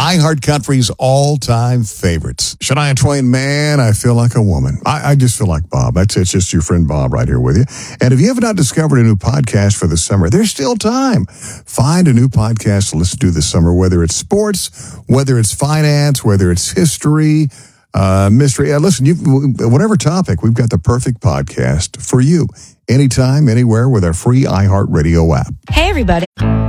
iHeartCountry's all-time favorites. Shania Twain, Man, I Feel Like a Woman. I just feel like Bob. It's just your friend Bob right here with you. And if you have not discovered a new podcast for the summer, there's still time. Find a new podcast to listen to this summer, whether it's sports, whether it's finance, whether it's history, mystery. Listen, whatever topic, we've got the perfect podcast for you. Anytime, anywhere with our free iHeartRadio app. Hey, everybody.